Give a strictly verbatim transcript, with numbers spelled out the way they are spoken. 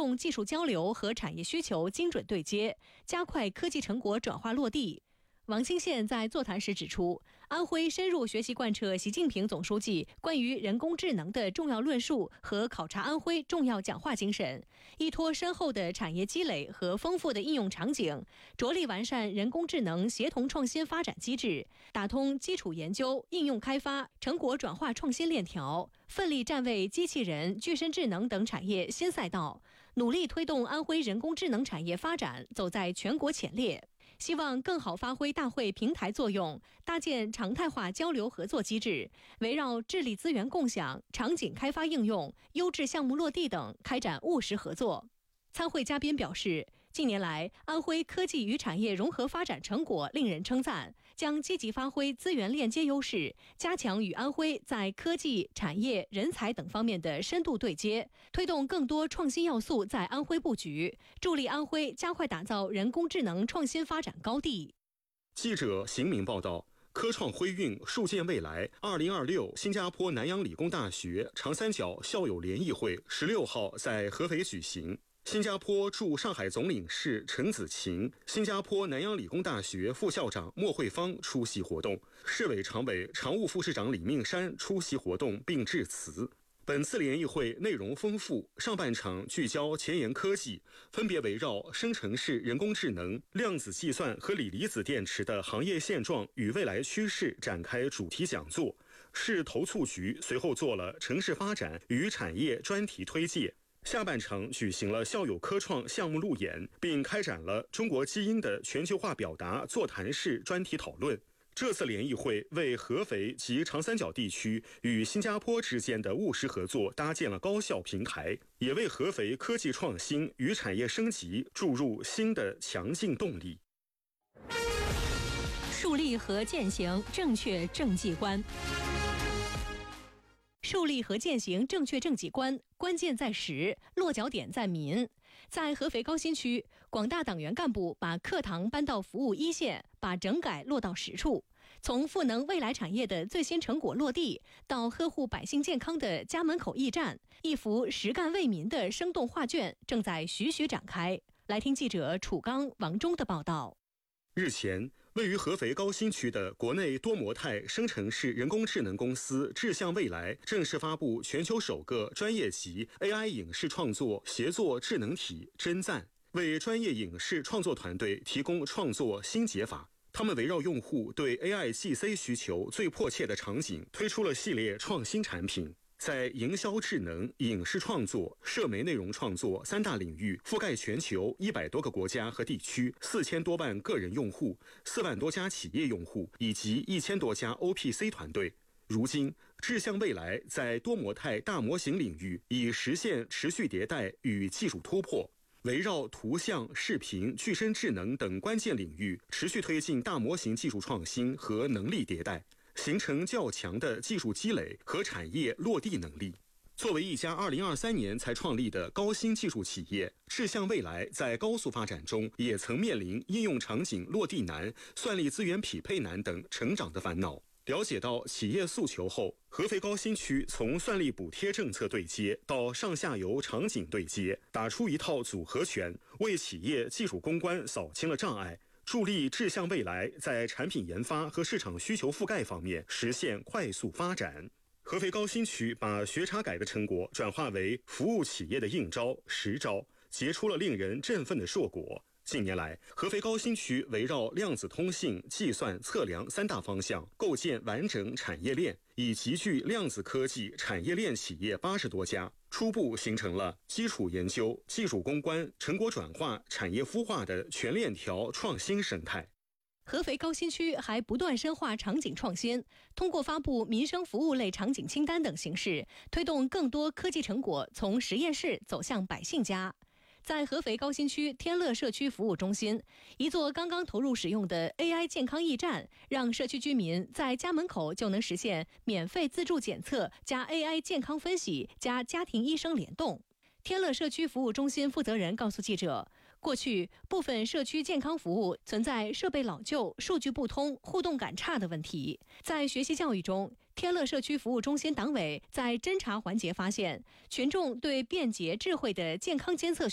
动技术交流和产业需求精准对接，加快科技成果转化落地。王清宪在座谈时指出，安徽深入学习贯彻习近平总书记关于人工智能的重要论述和考察安徽重要讲话精神，依托深厚的产业积累和丰富的应用场景，着力完善人工智能协同创新发展机制，打通基础研究、应用开发、成果转化创新链条，奋力站位机器人、具身智能等产业新赛道，努力推动安徽人工智能产业发展走在全国前列。希望更好发挥大会平台作用，搭建常态化交流合作机制，围绕治理资源共享、场景开发应用、优质项目落地等开展务实合作。参会嘉宾表示，近年来安徽科技与产业融合发展成果令人称赞，将积极发挥资源链接优势，加强与安徽在科技、产业、人才等方面的深度对接，推动更多创新要素在安徽布局，助力安徽加快打造人工智能创新发展高地。 记者邢明报道，科创辉映，树建未来。二零二六新加坡南洋理工大学长三角校友联谊会十六号在合肥举行。新加坡驻上海总领事陈子晴、新加坡南洋理工大学副校长莫慧芳出席活动，市委常委、常务副市长李命山出席活动并致辞。本次联谊会内容丰富，上半场聚焦前沿科技，分别围绕生成式人工智能、量子计算和锂离子电池的行业现状与未来趋势展开主题讲座。市投促局随后做了城市发展与产业专题推介。下半场举行了校友科创项目路演，并开展了中国基因的全球化表达座谈式专题讨论。这次联谊会为合肥及长三角地区与新加坡之间的务实合作搭建了高效平台，也为合肥科技创新与产业升级注入新的强劲动力。 树立和践行正确政绩观。 树立和践行正确政绩观，关键在实，落脚点在民。在合肥高新区，广大党员干部把课堂搬到服务一线，把整改落到实处。从赋能未来产业的最新成果落地，到呵护百姓健康的家门口驿站，一幅实干为民的生动画卷正在徐徐展开。来听记者楚刚、王忠的报道。 日前，位于合肥高新区的国内多模态生成式人工智能公司智向未来正式发布全球首个专业级 A I 影视创作协作智能体真赞，为专业影视创作团队提供创作新解法。他们围绕用户对 A I G C 需求最迫切的场景，推出了系列创新产品。在营销智能、影视创作、社媒内容创作三大领域，覆盖全球一百多个国家和地区，四千多万个人用户，四万多家企业用户，以及一千多家 O P C 团队。如今，智向未来在多模态大模型领域已实现持续迭代与技术突破，围绕图像、视频、具身智能等关键领域，持续推进大模型技术创新和能力迭代，形成较强的技术积累和产业落地能力。作为一家二零二三年才创立的高新技术企业，智向未来在高速发展中也曾面临应用场景落地难、算力资源匹配难等成长的烦恼。了解到企业诉求后，合肥高新区从算力补贴政策对接到上下游场景对接，打出一套组合拳，为企业技术攻关扫清了障碍，助力智向未来在产品研发和市场需求覆盖方面实现快速发展。合肥高新区把学查改的成果转化为服务企业的应招实招，结出了令人振奋的硕果。近年来，合肥高新区围绕量子通信、计算、测量三大方向，构建完整产业链，已集聚量子科技产业链企业八十多家，初步形成了基础研究、技术攻关、成果转化、产业孵化的全链条创新生态。 合肥高新区还不断深化场景创新，通过发布民生服务类场景清单等形式，推动更多科技成果从实验室走向百姓家。在合肥高新区天乐社区服务中心，一座刚刚投入使用的 A I 健康驿站，让社区居民在家门口就能实现免费自助检测加 A I 健康分析加家庭医生联动。天乐社区服务中心负责人告诉记者，过去部分社区健康服务存在设备老旧、数据不通、互动感差的问题。在学习教育中，天乐社区服务中心党委在侦查环节发现，群众对便捷智慧的健康监测